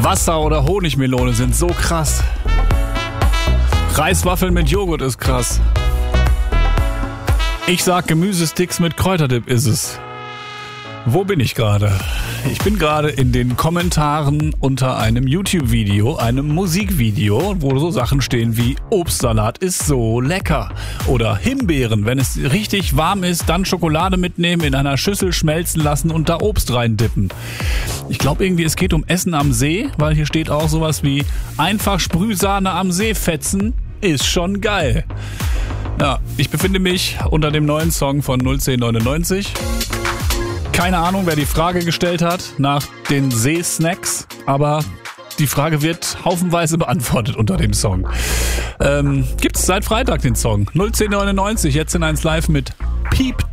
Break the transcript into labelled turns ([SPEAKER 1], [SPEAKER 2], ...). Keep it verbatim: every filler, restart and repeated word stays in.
[SPEAKER 1] Wasser- oder Honigmelone sind so krass. Reiswaffeln mit Joghurt ist krass. Ich sag Gemüsesticks mit Kräuterdip ist es. Wo bin ich gerade? Ich bin gerade in den Kommentaren unter einem YouTube-Video, einem Musikvideo, wo so Sachen stehen wie Obstsalat ist so lecker oder Himbeeren, wenn es richtig warm ist, dann Schokolade mitnehmen, in einer Schüssel schmelzen lassen und da Obst reindippen. Ich glaube irgendwie, es geht um Essen am See, weil hier steht auch sowas wie einfach Sprühsahne am See fetzen, ist schon geil. Ja, ich befinde mich unter dem neuen Song von null zehn neunundneunzig. Keine Ahnung, wer die Frage gestellt hat nach den Seesnacks, aber die Frage wird haufenweise beantwortet unter dem Song. Ähm, gibt's seit Freitag den Song null zehn neunundneunzig, jetzt in eins live mit Piep